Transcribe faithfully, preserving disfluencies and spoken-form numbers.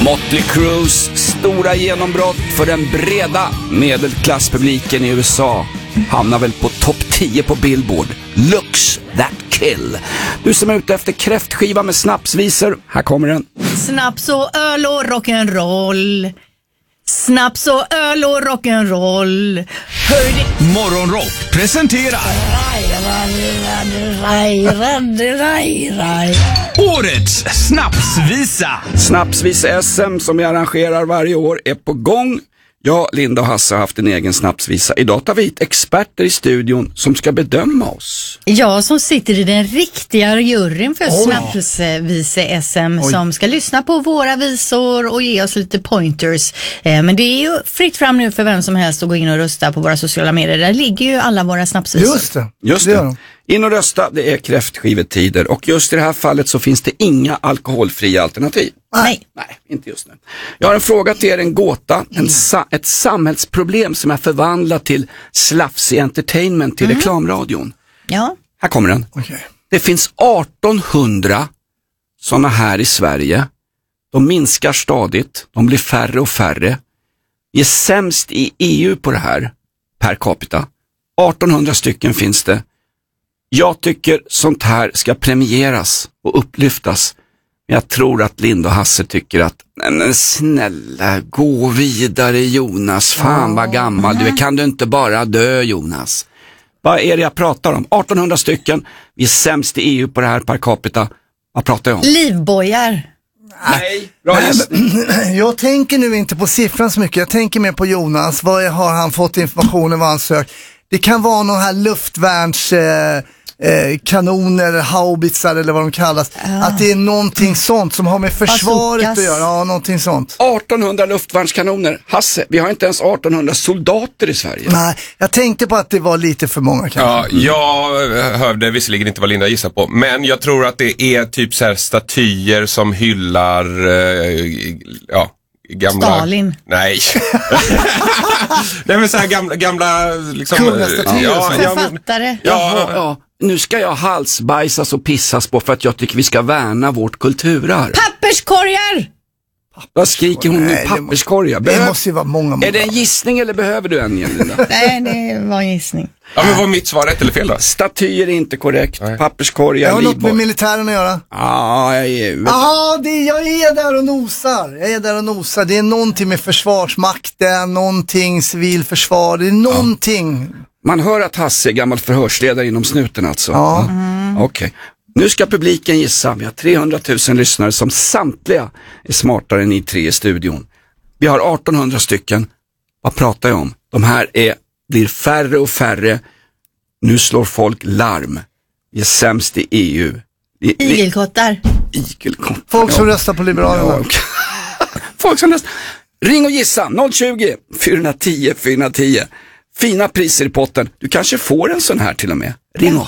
Motley Crues stora genombrott för den breda medelklasspubliken i U S A hamnar väl på topp tio på Billboard. Looks that kill. Du som är ute efter kräftskiva med snapsvisor, här kommer den. Snaps och öl och rock'n'roll. Snaps och öl och rock'n'roll. Hör Morgonrock presenterar årets snapsvisa. Snapsvisa-S M som vi arrangerar varje år är på gång. Jag, Linda och Hasse har haft en egen snapsvisa. Idag tar vi hit experter i studion som ska bedöma oss. Jag som sitter i den riktiga juryn för oh. snapsvisa-S M som ska lyssna på våra visor och ge oss lite pointers. Eh, men det är ju fritt fram nu för vem som helst att gå in och rösta på våra sociala medier. Där ligger ju alla våra snapsvisor. Just det. Just det. In och rösta, det är kräftskivetider. Och just i det här fallet så finns det inga alkoholfria alternativ. Nej. Nej, inte just nu. Jag har en fråga till er, en gåta. En sa- ett samhällsproblem som är förvandlat till slafsig entertainment till mm. reklamradion. Ja. Här kommer den. Okay. Det finns artonhundra sådana här i Sverige. De minskar stadigt. De blir färre och färre. Vi är sämst i E U på det här per capita. artonhundra stycken finns det. Jag tycker sånt här ska premieras och upplyftas. Men jag tror att Linda och Hasse tycker att men snälla, gå vidare Jonas. Fan vad gammal du är. Kan du inte bara dö Jonas? Vad är det jag pratar om? artonhundra stycken. Vi är sämst i E U på det här per capita. Vad pratar jag om? Livbojar. Nej, bra Nej, jag tänker nu inte på siffran så mycket. Jag tänker mer på Jonas. Vad har han fått informationen, vad han sökt? Det kan vara någon här luftvärns... Eh, Eh, kanoner, haubitsar eller vad de kallas. Ah. Att det är någonting sånt som har med försvaret Bazookas. Att göra. Ja, någonting sånt. artonhundra luftvärnskanoner. Hasse, vi har inte ens artonhundra soldater i Sverige. Nej, jag tänkte på att det var lite för många kanske. Ja, jag hörde visserligen inte vad Linda gissar på, men jag tror att det är typ så här statyer som hyllar eh, ja, gamla... Stalin. Nej. Det är väl så här gamla, gamla liksom... Kungastatyer. Ja, ja, författare. Ja, ja. Nu ska jag halsbajsas och pissas på för att jag tycker vi ska värna vårt kulturarv. Papperskorgar! Vad skriker hon nu? Nej, Papperskorgar? Det Behöv... måste ju vara många, många. Är det en gissning eller behöver du en, Linda? Nej, det var en gissning. Ja, men var mitt svar rätt eller fel då? Statyer är inte korrekt. Nej. Papperskorgar, Jag har något med livboj. militären att göra. Ja, jag är... Ja, det jag är där och nosar. Jag är där och nosar. Det är någonting med försvarsmakten, någonting civilförsvar. Det är någonting... Ja. Man hör att Hasse är gammal förhörsledare inom snuten alltså. Ja. Mm. Okej. Okay. Nu ska publiken gissa. Vi har trehundratusen lyssnare som samtliga är smartare än ni tre i studion. Vi har artonhundra stycken. Vad pratar jag om? De här är, blir färre och färre. Nu slår folk larm. Vi är sämst i E U. I, Igelkottar. Igelkottar. Folk som ja. röstar på Liberalerna. Ja, okay. Folk som röstar. Ring och gissa. noll tjugo, fyra tio, fyra tio. Fina priser i potten. Du kanske får en sån här till och med. Ring oss.